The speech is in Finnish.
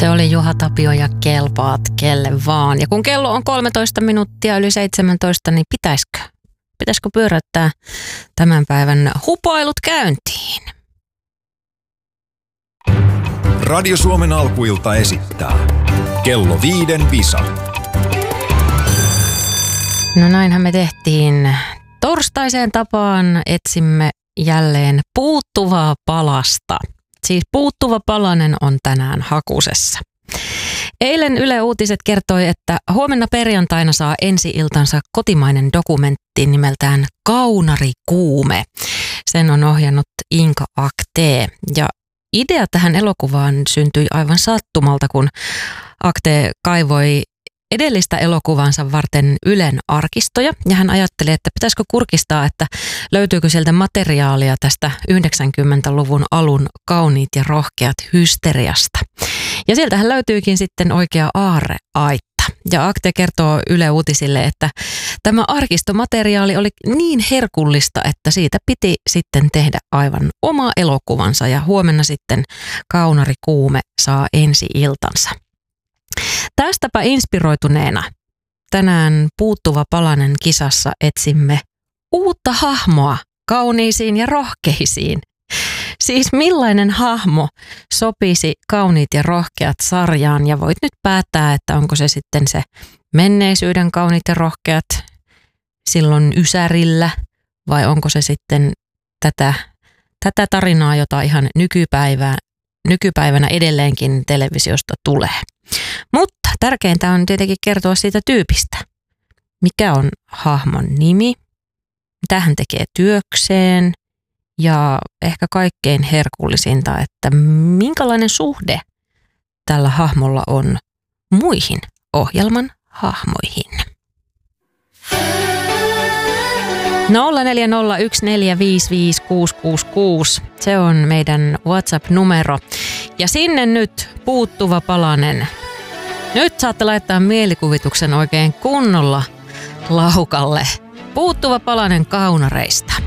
Se oli Juha Tapio ja kelpaat kelle vaan. Ja kun kello on 13 minuuttia yli 17, niin pitäisikö pyöräyttää tämän päivän hupailut käyntiin? Radio Suomen alkuilta esittää Kello 5 visa. No näinhän me tehtiin. Torstaiseen tapaan etsimme jälleen puuttuvaa palasta. Siis puuttuva palanen on tänään hakusessa. Eilen Yle Uutiset kertoi, että huomenna perjantaina saa ensi-iltansa kotimainen dokumentti nimeltään Kaunarikuume. Sen on ohjannut Inka Aktee. Ja idea tähän elokuvaan syntyi aivan sattumalta, kun Aktee kaivoi edellistä elokuvansa varten Ylen arkistoja, ja hän ajatteli, että pitäisikö kurkistaa, että löytyykö sieltä materiaalia tästä 90-luvun alun Kauniit ja rohkeat hysteriasta. Ja sieltähän löytyykin sitten oikea aarreaitta. Ja Akte kertoo Yle Uutisille, että tämä arkistomateriaali oli niin herkullista, että siitä piti sitten tehdä aivan oma elokuvansa, ja huomenna sitten Kaunarikuume saa ensi-iltansa. Tästäpä inspiroituneena tänään Puuttuva palanen kisassa etsimme uutta hahmoa kauniisiin ja rohkeisiin. Siis millainen hahmo sopisi Kauniit ja rohkeat -sarjaan, ja voit nyt päättää, että onko se sitten se menneisyyden Kauniit ja rohkeat silloin Ysärillä, vai onko se sitten tätä tarinaa, jota ihan nykypäivänä edelleenkin televisiosta tulee. Mutta tärkeintä on tietenkin kertoa siitä tyypistä. Mikä on hahmon nimi, mitä hän tekee työkseen ja ehkä kaikkein herkullisinta, että minkälainen suhde tällä hahmolla on muihin ohjelman hahmoihin. 0401455666. Se on meidän WhatsApp-numero. Ja sinne nyt puuttuva palanen. Nyt saatte laittaa mielikuvituksen oikein kunnolla laukalle. Puuttuva palanen kaunareista.